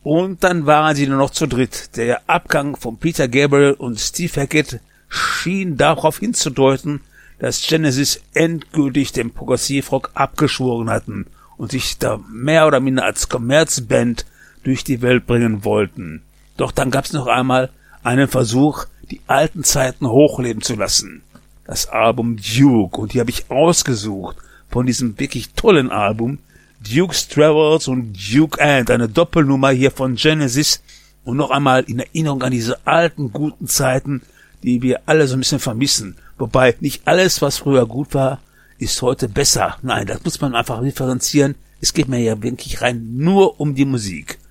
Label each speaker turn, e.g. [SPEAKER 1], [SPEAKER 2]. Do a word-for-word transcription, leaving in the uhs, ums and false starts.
[SPEAKER 1] Und dann waren sie nur noch zu dritt. Der Abgang von Peter Gabriel und Steve Hackett schien darauf hinzudeuten, dass Genesis endgültig den Progressivrock abgeschworen hatten und sich da mehr oder minder als Kommerzband durch die Welt bringen wollten. Doch dann gab's noch einmal einen Versuch, die alten Zeiten hochleben zu lassen. Das Album Duke, und die habe ich ausgesucht von diesem wirklich tollen Album, Duke's Travels und Duke And, eine Doppelnummer hier von Genesis und noch einmal in Erinnerung an diese alten, guten Zeiten, die wir alle so ein bisschen vermissen. Wobei nicht alles, was früher gut war, ist heute besser. Nein, das muss man einfach differenzieren. Es geht mir ja wirklich rein nur um die Musik.